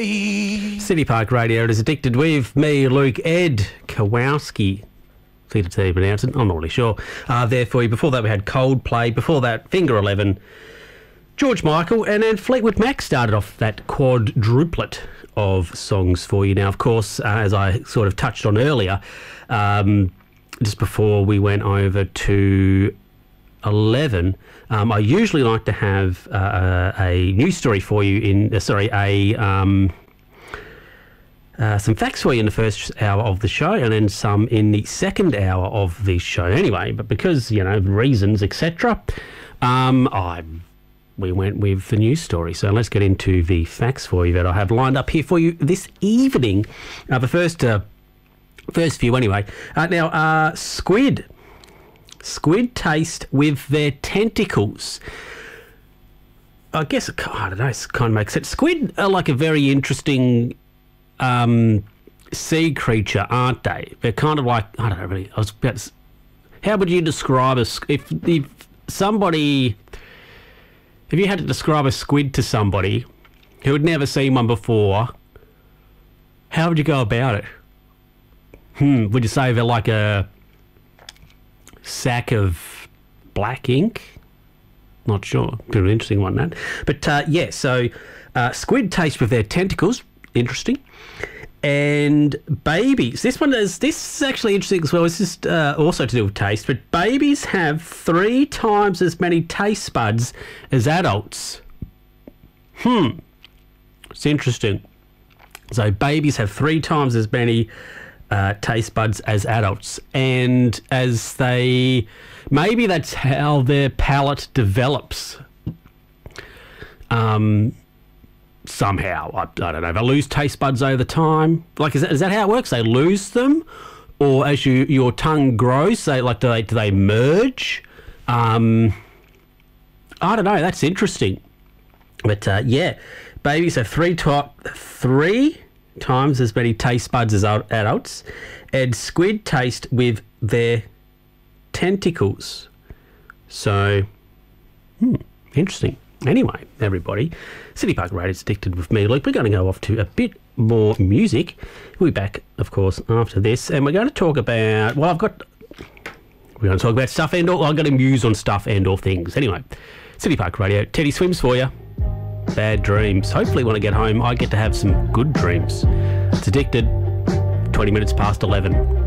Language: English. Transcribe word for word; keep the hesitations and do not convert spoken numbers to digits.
me. City Park Radio is addicted with me, Luke, Ed Kowalski. See to you pronounce it, I'm not really sure. Uh, there for you. Before that, we had Coldplay. Before that, Finger eleven, George Michael, and then Fleetwood Mac started off that quadruplet of songs for you. Now, of course, uh, as I sort of touched on earlier, um, just before we went over to eleven, um, I usually like to have uh, a news story for you in, uh, sorry, a um, uh, some facts for you in the first hour of the show, and then some in the second hour of the show. Anyway, but because, you know, reasons, et cetera, um, I we went with the news story. So let's get into the facts for you that I have lined up here for you this evening. Uh, the first, uh, first few, anyway. Uh, now, uh, squid. Squid taste with their tentacles. I guess, I don't know, it kind of makes sense. Squid are like a very interesting um, sea creature, aren't they? They're kind of like, I don't know really, I was about to, how would you describe a, if, if somebody, if you had to describe a squid to somebody who had never seen one before, how would you go about it? Hmm, would you say they're like a sack of black ink? Not sure. Bit of an interesting one, that. But uh, yeah, so uh, squid taste with their tentacles. Interesting. And babies. This one is this is actually interesting as well. It's just uh, also to do with taste. But babies have three times as many taste buds as adults. Hmm. It's interesting. So babies have three times as many Uh, taste buds as adults, and as they maybe that's how their palate develops um somehow. I, I don't know, they lose taste buds over time, like is that, is that how it works? They lose them, or as you your tongue grows, they like do they, do they merge? um I don't know, that's interesting. But uh, yeah, babies have three top three times as many taste buds as adults, and squid taste with their tentacles. So, hmm, interesting. Anyway, everybody, City Park Radio's addicted with me, Luke. We're going to go off to a bit more music. We'll be back, of course, after this, and we're going to talk about, well, I've got, we're going to talk about stuff and all, I've got to muse on stuff and all things. Anyway, City Park Radio, Teddy Swims for you. Bad dreams. Hopefully when I get home, I get to have some good dreams. It's addicted, twenty minutes past eleven.